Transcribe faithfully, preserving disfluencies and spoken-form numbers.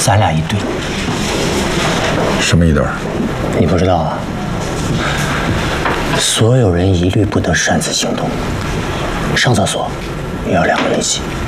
咱俩一对。 什么一对？ 你不知道啊？所有人一律不得擅自行动，上厕所也要两个人一起。